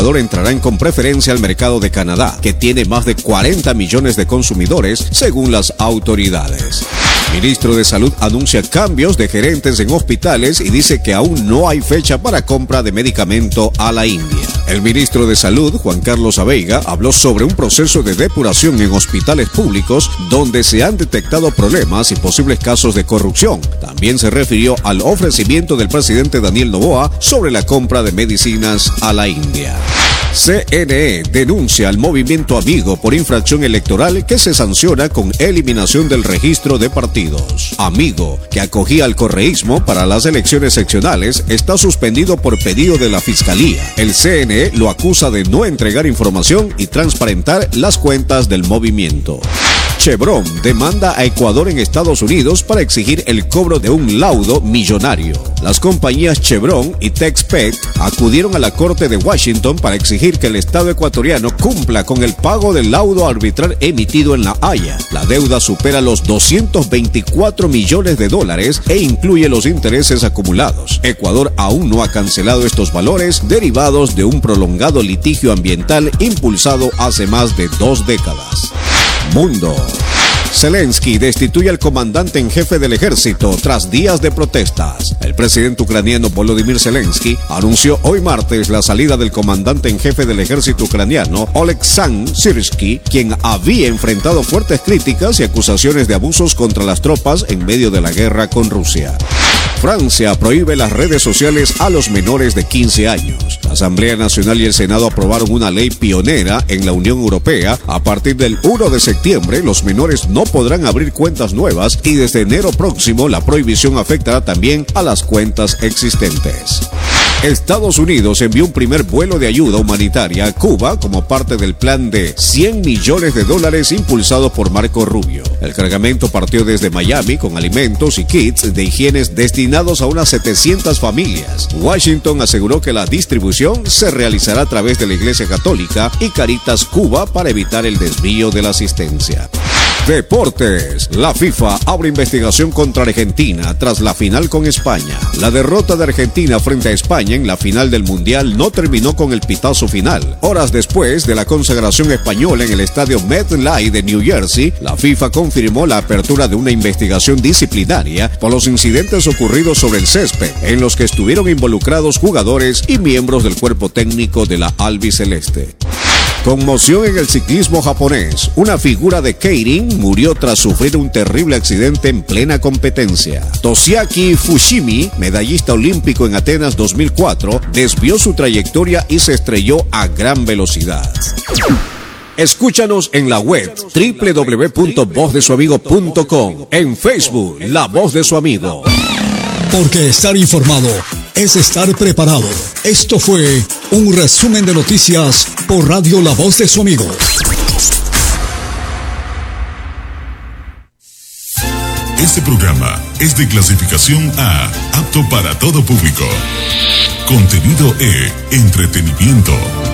Ecuador entrarán con preferencia al mercado de Canadá, que tiene más de 40 millones de consumidores, según las autoridades. Ministro de Salud anuncia cambios de gerentes en hospitales y dice que aún no hay fecha para compra de medicamento a la India. El ministro de Salud, Juan Carlos Abeiga, habló sobre un proceso de depuración en hospitales públicos donde se han detectado problemas y posibles casos de corrupción. También se refirió al ofrecimiento del presidente Daniel Noboa sobre la compra de medicinas a la India. CNE denuncia al movimiento Amigo por infracción electoral que se sanciona con eliminación del registro de partidos. Amigo, que acogía al correísmo para las elecciones seccionales, está suspendido por pedido de la Fiscalía. El CNE lo acusa de no entregar información y transparentar las cuentas del movimiento. Chevron demanda a Ecuador en Estados Unidos para exigir el cobro de un laudo millonario. Las compañías Chevron y Texpet acudieron a la Corte de Washington para exigir que el Estado ecuatoriano cumpla con el pago del laudo arbitral emitido en La Haya. La deuda supera los $224 millones e incluye los intereses acumulados. Ecuador aún no ha cancelado estos valores derivados de un prolongado litigio ambiental impulsado hace más de 2 décadas. Mundo. Zelensky destituye al comandante en jefe del ejército tras días de protestas. El presidente ucraniano Volodymyr Zelensky anunció hoy martes la salida del comandante en jefe del ejército ucraniano, Oleksandr Syrsky, quien había enfrentado fuertes críticas y acusaciones de abusos contra las tropas en medio de la guerra con Rusia. Francia prohíbe las redes sociales a los menores de 15 años. La Asamblea Nacional y el Senado aprobaron una ley pionera en la Unión Europea. A partir del 1 de septiembre, los menores no podrán abrir cuentas nuevas y desde enero próximo la prohibición afectará también a las cuentas existentes. Estados Unidos envió un primer vuelo de ayuda humanitaria a Cuba como parte del plan de $100 millones impulsado por Marco Rubio. El cargamento partió desde Miami con alimentos y kits de higiene destinados a unas 700 familias. Washington aseguró que la distribución se realizará a través de la Iglesia Católica y Caritas Cuba para evitar el desvío de la asistencia. Deportes. La FIFA abre investigación contra Argentina tras la final con España. La derrota de Argentina frente a España en la final del Mundial no terminó con el pitazo final. Horas después de la consagración española en el estadio MetLife de New Jersey, la FIFA confirmó la apertura de una investigación disciplinaria por los incidentes ocurridos sobre el césped, en los que estuvieron involucrados jugadores y miembros del cuerpo técnico de la albiceleste. Conmoción en el ciclismo japonés. Una figura de Keirin murió tras sufrir un terrible accidente en plena competencia. Toshiaki Fushimi, medallista olímpico en Atenas 2004, desvió su trayectoria y se estrelló a gran velocidad. Escúchanos en la web www.vozdesuamigo.com, en Facebook La Voz de Su Amigo. Porque estar informado es estar preparado. Esto fue un resumen de noticias por Radio La Voz de Su Amigo. Este programa es de clasificación A, apto para todo público. Contenido E, entretenimiento.